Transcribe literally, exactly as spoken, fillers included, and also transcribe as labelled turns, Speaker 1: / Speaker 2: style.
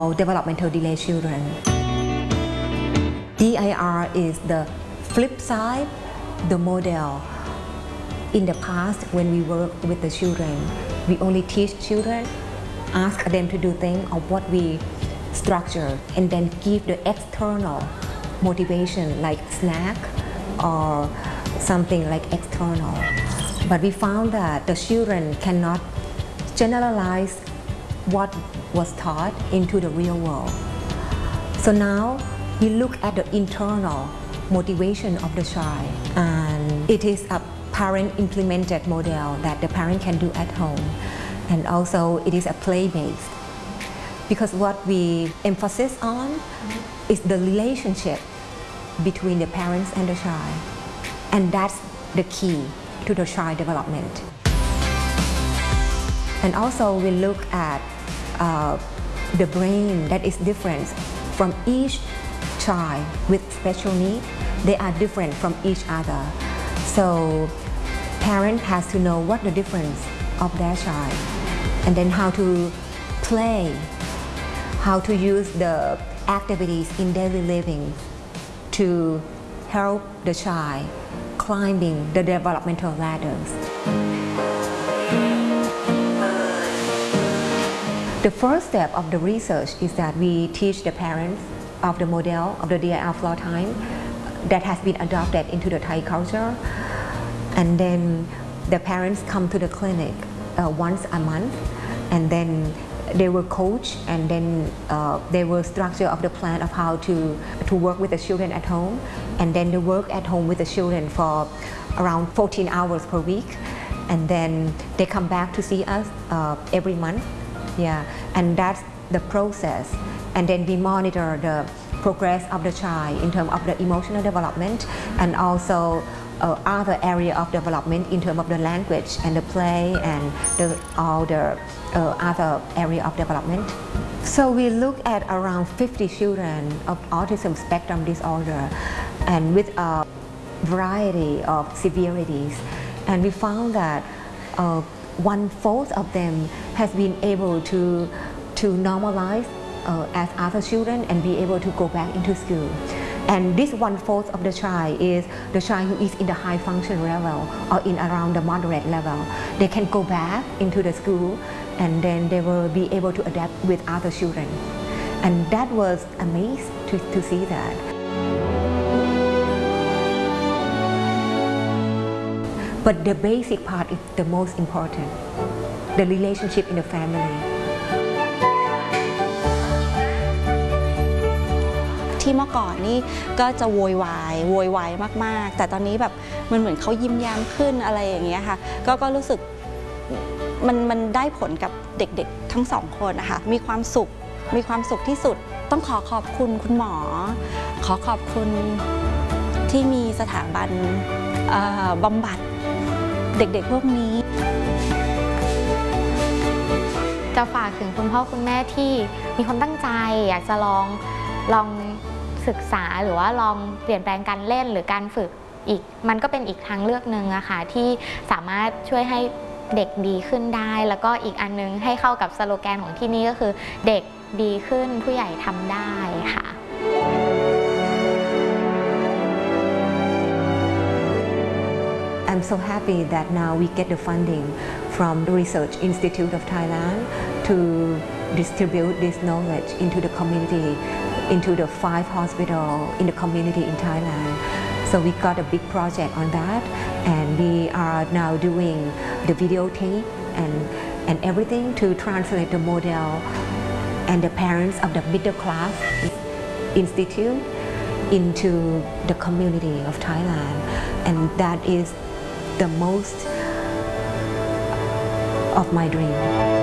Speaker 1: developmental delay children. D I R is the flip side, the model. In the past, when we work with the children, we only teach children, ask them to do things of what we structure, and then give the external motivation like snack or something like external. But we found that the children cannot generalize what was taught into the real world. So now we look at the internal motivation of the child, and it is a parent implemented model that the parent can do at home, and also it is a play-based, because what we emphasize on is the relationship between the parents and the child, and that's the key to the child development. And also we look at uh, the brain that is different from each child with special needs. They are different from each other. So parent has to know what the difference of their child, and then how to play, how to use the activities in daily living to help the child climbing the developmental ladders. The first step of the research is that we teach the parents of the model of the D I R floor time that has been adopted into the Thai culture, and then the parents come to the clinic uh, once a month, and then they will coach, and then uh, they will structure of the plan of how to to work with the children at home, and then they work at home with the children for around fourteen hours per week, and then they come back to see us uh, every month. Yeah, and that's the process. And then we monitor the progress of the child in terms of the emotional development, and also uh, other area of development in terms of the language and the play and the, all the uh, other area of development. So we look at around fifty children of autism spectrum disorder, and with a variety of severities, and we found that uh, one-fourth of them has been able to, to normalize uh, as other children and be able to go back into school. And this one-fourth of the child is the child who is in the high function level or in around the moderate level. They can go back into the school, and then they will be able to adapt with other children. And that was amazing to, to see that. But the basic part is the most important, the relationship in the family.
Speaker 2: ที่เมื่อก่อนนี่ก็จะโวยวายโวยวายมากๆแต่ตอนนี้แบบมันเหมือนเขายิ้มแย้มขึ้นอะไรอย่างเงี้ยค่ะก็ก็รู้สึกมันมันได้ผลกับเด็กๆทั้งสองคนนะคะมีความสุขมีความสุขที่สุดต้องขอขอบคุณคุณหมอขอขอบคุณที่มีสถาบันบำบัดเด็กๆพวกนี้
Speaker 3: จะฝากถึงคุณพ่อคุณแม่ที่มีความตั้งใจอยากจะลองลองศึกษาหรือว่าลองเปลี่ยนแปลงการเล่นหรือการฝึกอีกมันก็เป็นอีกทางเลือกหนึ่งอะค่ะที่สามารถช่วยให้เด็กดีขึ้นได้แล้วก็อีกอันนึงให้เข้ากับสโลแกนของที่นี่ก็คือเด็กดีขึ้นผู้ใหญ่ทำได้ค่ะ
Speaker 1: I'm so happy that now we get the funding from the Research Institute of Thailand to distribute this knowledge into the community, into the five hospitals in the community in Thailand. So we got a big project on that, and we are now doing the videotape and, and everything to translate the model and the parents of the middle class institute into the community of Thailand, and that is the most of my dream.